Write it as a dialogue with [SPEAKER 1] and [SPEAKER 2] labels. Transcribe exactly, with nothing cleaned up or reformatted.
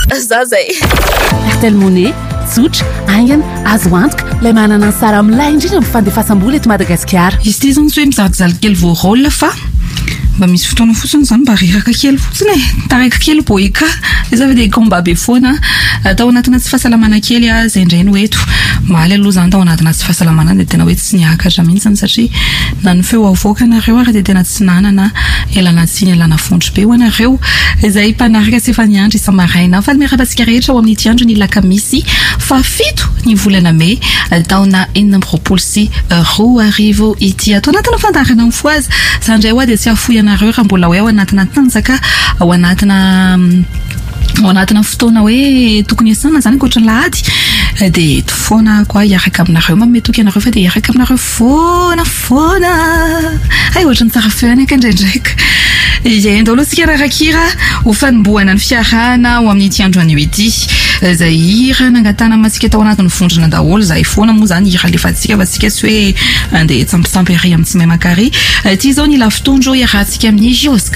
[SPEAKER 1] za zay
[SPEAKER 2] Airtel Money tsotra aingana azo antoka ilay manana ny sara milay indrindra mifandefasam-bola eto Madagasikara.
[SPEAKER 3] Izy ty zany tsy hoe mizalizaly kely voarôla fa mba misy fotoana fotsiny zany mba reraka kely fotsiny e tareka kely boika ça veut dire combat be foana atao anatina tsy fahasalamana kely a zay indray no eto mahaly aloha zany tao anatina tsy fahasalamana dia tena hoe tsy niakatra mihitsy satria na ny feo avoaka anareo ary dia tena tsy nanana elana tsiny elana fondro be ho anareo izay mpanaraka sy efa niandry isa-maraina fa miarabantsika rehetra ao amin'ity andro ny lakamisy fafito ny volana May taona enina amby roapolo sy roa arivo ity ato anatina fandarana ny foazy zandray hoa dia tsy afoy anareo raha mbola hoe ao anatina tanjaka ao anatina ao anatina fotoana hoe tokony iasana zany ankoatra ny lahady dia foana koa hiaraka aminareo mametoky anareo fa dia hiaraka aminareo foana foana ay ohatra ny tsara feo anaka indraindraika izay ndo aloha sika rarakira ho fanombohana ny fiarahana ho amin'ity andro anio ity izay hira nangatana masika tao anatin'ny vondrona daholo izay foana moa zany hira alefatsika fa tsika sy hoe andeha tsampisampy ary amin'ny tsy mahay makary ity zao ny lavitondro iarahantsika amin'ny Josca